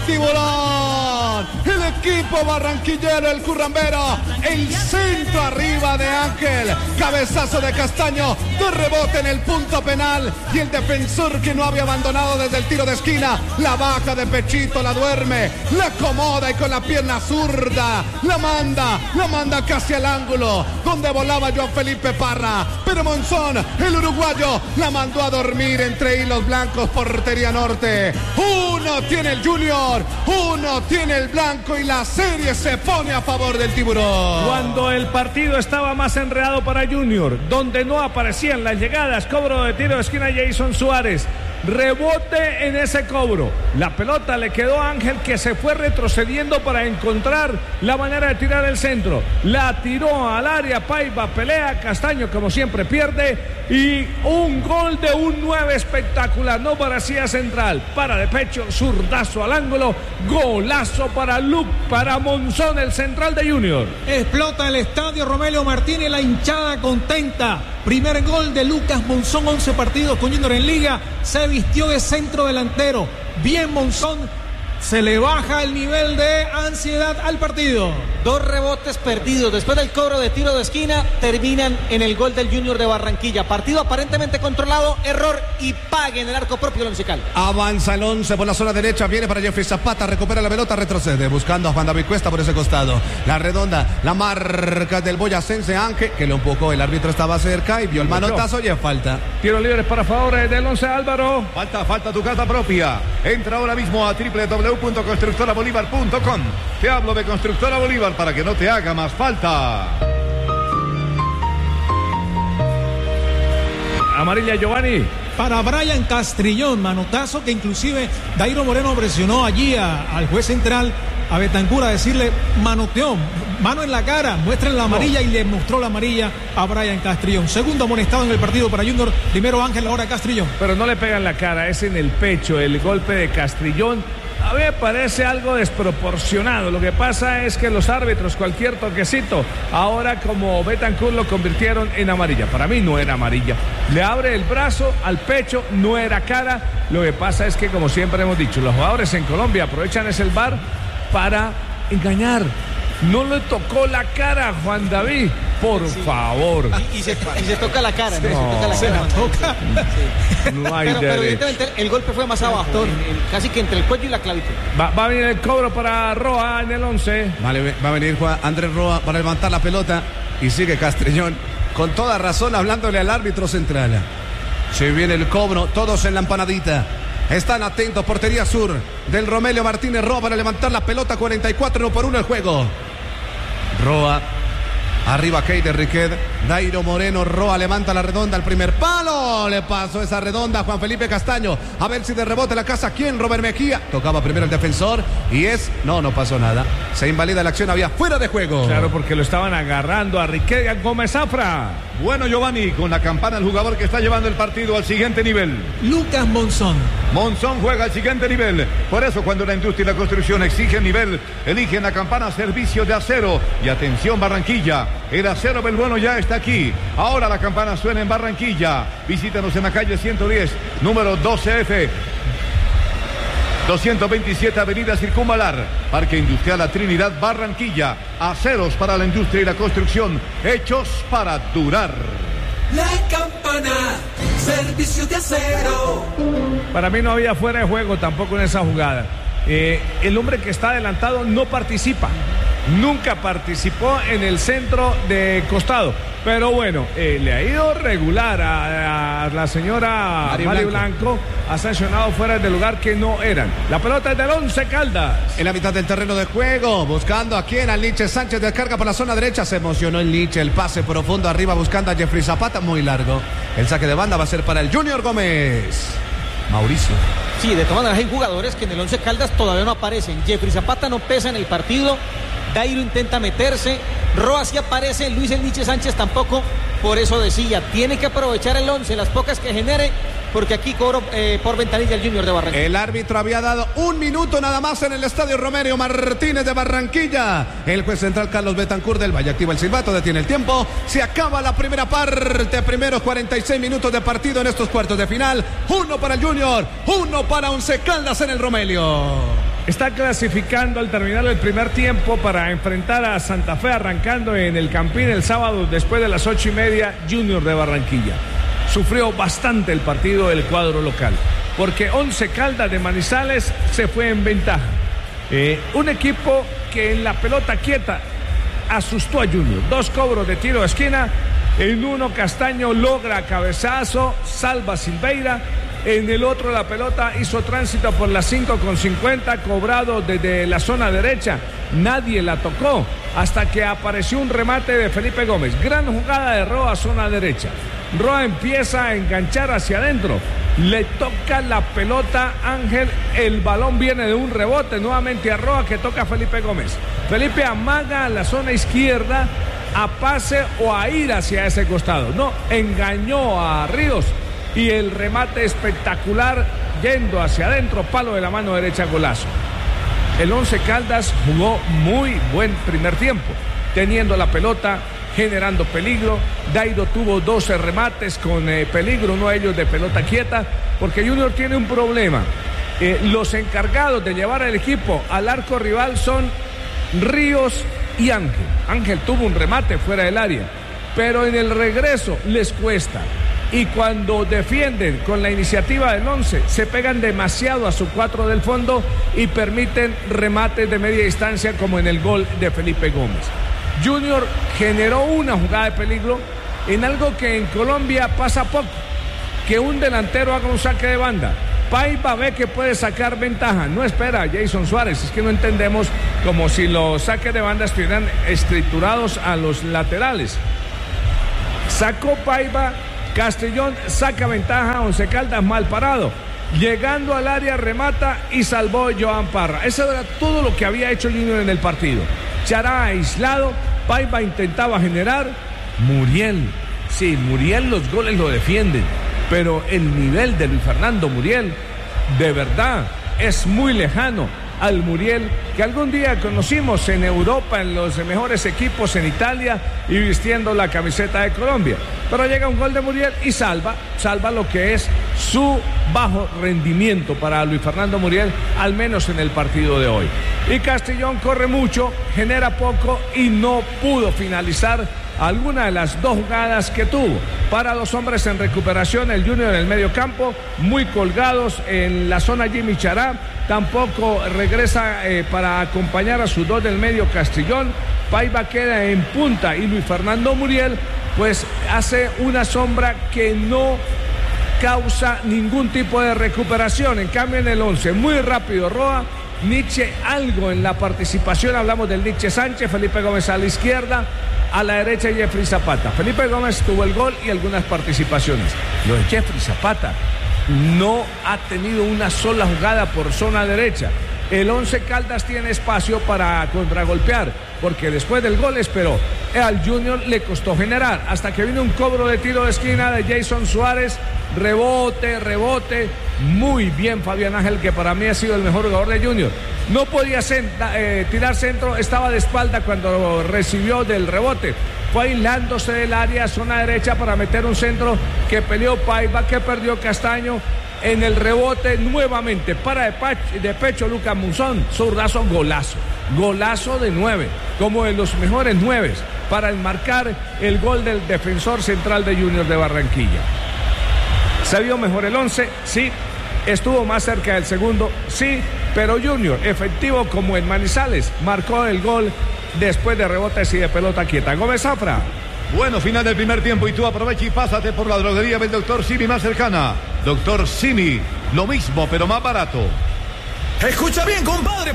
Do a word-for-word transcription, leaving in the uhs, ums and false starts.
Tiburón, el equipo barranquillero, el currambero, el centro arriba de Ángel, cabezazo de Castaño, de rebote en el punto penal y el defensor que no había abandonado desde el tiro de esquina, la baja de pechito, la duerme, la acomoda y con la pierna zurda, la manda, la manda casi al ángulo, donde volaba Joan Felipe Parra, pero Monzón, el uruguayo, la mandó a dormir entre hilos blancos, portería norte. Uno tiene el Junior, uno tiene el blanco y la serie se pone a favor del Tiburón. Cuando el partido estaba más enredado para Junior, donde no aparecían las llegadas, cobro de tiro de esquina Jason Suárez, rebote en ese cobro, la pelota le quedó a Ángel, que se fue retrocediendo para encontrar la manera de tirar el centro, la tiró al área, Paiva pelea, Castaño como siempre pierde y un gol de un nueve espectacular, no parecía central, para de pecho, zurdazo al ángulo, golazo para Luke, para Monzón, el central de Junior. Explota el estadio Romelio Martínez, la hinchada contenta. Primer gol de Lucas Monzón, once partidos con Junior en Liga, se vistió de centro delantero. Bien Monzón, se le baja el nivel de ansiedad al partido. Dos rebotes perdidos después del cobro de tiro de esquina terminan en el gol del Junior de Barranquilla. Partido aparentemente controlado, error y pague en el arco propio del Once Caldas. Avanza el once por la zona derecha, viene para Jeffrey Zapata, recupera la pelota, retrocede, buscando a Juan David Cuesta por ese costado. La redonda, la marca del boyacense Ángel, que lo empujó, el árbitro estaba cerca y vio el manotazo y es falta. Tiro libre para favor del once, Álvaro. Falta, falta tu casa propia. Entra ahora mismo a doble u doble u doble u punto constructora bolívar punto com. Te hablo de Constructora Bolívar para que no te haga más falta. Amarilla, Giovanni. Para Brian Castrillón, manotazo que inclusive Dairo Moreno presionó allí a, al juez central, a Betancur, a decirle manoteó, mano en la cara, muestren la amarilla, no. Y le mostró la amarilla a Brian Castrillón. Segundo amonestado en el partido para Junior, primero Ángel, ahora Castrillón. Pero no le pega en la cara, es en el pecho el golpe de Castrillón. A mí me parece algo desproporcionado. Lo que pasa es que los árbitros, cualquier toquecito, ahora como Betancur lo convirtieron en amarilla. Para mí no era amarilla. Le abre el brazo al pecho, no era cara. Lo que pasa es que, como siempre hemos dicho, los jugadores en Colombia aprovechan ese V A R para engañar. No le tocó la cara a Juan David, por sí. favor. Y, y, se, y se toca la cara, ¿no? No, se toca la se cara. la toca. Sí. No hay pero, pero derecho. evidentemente el golpe fue más abajo, en, en, casi que entre el cuello y la clavícula. Va, va a venir el cobro para Roa en el once. Vale, va a venir Juan Andrés Roa para levantar la pelota y sigue Castrillón con toda razón hablándole al árbitro central. Se viene el cobro, todos en la empanadita. Están atentos, portería sur del Romelio Martínez Roa para levantar la pelota, cuarenta y cuatro, uno por uno el juego. Roa, arriba Keider Riquet, Dairo Moreno, Roa levanta la redonda al primer palo, le pasó esa redonda a Juan Felipe Castaño, a ver si de rebote la casa, ¿quién? Robert Mejía, tocaba primero el defensor y es, no, no pasó nada, se invalida la acción, había fuera de juego. Claro, porque lo estaban agarrando a Riquet Gómez Zafra. Bueno, Giovanni, con la campana el jugador que está llevando el partido al siguiente nivel. Lucas Monzón. Monzón juega al siguiente nivel. Por eso cuando la industria y la construcción exigen nivel, eligen la campana servicio de acero. Y atención Barranquilla, el acero Belbueno ya está aquí. Ahora la campana suena en Barranquilla. Visítanos en la calle ciento diez, número doce F. doscientos veintisiete Avenida Circunvalar, Parque Industrial La Trinidad, Barranquilla. Aceros para la industria y la construcción, hechos para durar. La campana, servicio de acero. Para mí no había fuera de juego tampoco en esa jugada. Eh, el hombre que está adelantado no participa. Nunca participó en el centro de costado. Pero bueno, eh, le ha ido regular a, a la señora Mari Blanco. Blanco. Ha sancionado fuera del lugar que no eran. La pelota es del Once Caldas. En la mitad del terreno de juego, buscando a quién, al Liche Sánchez, descarga por la zona derecha. Se emocionó el Liche, el pase profundo arriba buscando a Jeffrey Zapata, muy largo. El saque de banda va a ser para el Junior Gómez. Mauricio. Sí, de todas maneras hay jugadores que en el Once Caldas todavía no aparecen. Jeffrey Zapata no pesa en el partido. Dairo intenta meterse, Roa sí aparece, Luis El Liche Sánchez tampoco. Por eso decía, tiene que aprovechar el once, las pocas que genere, porque aquí cobro eh, por ventanilla el Junior de Barranquilla. El árbitro había dado un minuto nada más en el estadio Romelio Martínez de Barranquilla. El juez central Carlos Betancur del Valle activa el silbato, detiene el tiempo. Se acaba la primera parte, primeros cuarenta y seis minutos de partido en estos cuartos de final. Uno para el Junior, uno para Once Caldas en el Romelio. está clasificando al terminar el primer tiempo para enfrentar a Santa Fe, arrancando en el Campín el sábado después de las ocho y media, Junior de Barranquilla. Sufrió bastante el partido del cuadro local, porque Once Caldas de Manizales se fue en ventaja. Eh, un equipo que en la pelota quieta asustó a Junior. Dos cobros de tiro de esquina. En uno Castaño logra cabezazo, salva Silveira. En el otro la pelota hizo tránsito por las cinco con cincuenta, cobrado desde la zona derecha. Nadie la tocó hasta que apareció un remate de Felipe Gómez. Gran jugada de Roa, zona derecha. Roa empieza a enganchar hacia adentro. Le toca la pelota Ángel. El balón viene de un rebote nuevamente a Roa, que toca a Felipe Gómez. Felipe amaga a la zona izquierda a pase o a ir hacia ese costado. No, engañó a Ríos. Y el remate espectacular yendo hacia adentro, palo de la mano derecha, golazo. El Once Caldas jugó muy buen primer tiempo, teniendo la pelota, generando peligro. Dairo tuvo doce remates con eh, peligro, uno de ellos de pelota quieta, porque Junior tiene un problema. Eh, los encargados de llevar al equipo al arco rival son Ríos y Ángel. Ángel tuvo un remate fuera del área, pero en el regreso les cuesta. Y cuando defienden con la iniciativa del once, se pegan demasiado a su cuatro del fondo y permiten remates de media distancia, como en el gol de Felipe Gómez. Junior generó una jugada de peligro en algo que en Colombia pasa poco, que un delantero haga un saque de banda. Paiva ve que puede sacar ventaja, no espera a Jason Suárez. Es que no entendemos, como si los saques de banda estuvieran escriturados a los laterales. Sacó Paiva, Castellón saca ventaja, Once Caldas mal parado. Llegando al área remata y salvó Joan Parra. Eso era todo lo que había hecho Junior en el partido. Chará aislado, Paiva intentaba generar. Muriel, sí, Muriel los goles lo defienden, pero el nivel de Luis Fernando Muriel, de verdad, es muy lejano al Muriel que algún día conocimos en Europa, en los mejores equipos en Italia y vistiendo la camiseta de Colombia. Pero llega un gol de Muriel y salva, salva lo que es su bajo rendimiento para Luis Fernando Muriel, al menos en el partido de hoy. Y Castellón corre mucho, genera poco y no pudo finalizar alguna de las dos jugadas que tuvo. Para los hombres en recuperación, el Junior en el medio campo, muy colgados en la zona Jimmy Chará, tampoco regresa eh, para acompañar a sus dos del medio Castellón. Paiva queda en punta y Luis Fernando Muriel pues hace una sombra que no causa ningún tipo de recuperación. En cambio en el once, muy rápido Roa, Nietzsche algo en la participación, hablamos del Nietzsche Sánchez, Felipe Gómez a la izquierda, a la derecha Jeffrey Zapata. Felipe Gómez tuvo el gol y algunas participaciones. Lo de Jeffrey Zapata no ha tenido una sola jugada por zona derecha. El Once Caldas tiene espacio para contragolpear, porque después del gol esperó. Al Junior le costó generar, hasta que vino un cobro de tiro de esquina de Jason Suárez. Rebote, rebote. Muy bien Fabián Ángel, que para mí ha sido el mejor jugador de Junior. No podía senta, eh, tirar centro, estaba de espalda cuando recibió del rebote. Fue aislándose del área, zona derecha, para meter un centro que peleó Paiva, que perdió Castaño. En el rebote nuevamente para de, pach- de pecho Lucas Monzón, zurdazo, golazo, golazo de nueve, como de los mejores nueves, para enmarcar el gol del defensor central de Junior de Barranquilla. ¿Se vio mejor el once? Sí. ¿Estuvo más cerca del segundo? Sí. Pero Junior, efectivo como en Manizales, marcó el gol después de rebotes y de pelota quieta. Gómez Zafra. Bueno, final del primer tiempo y tú aprovecha y pásate por la droguería del doctor Simi más cercana. doctor Simi, lo mismo pero más barato. Escucha bien, compadre.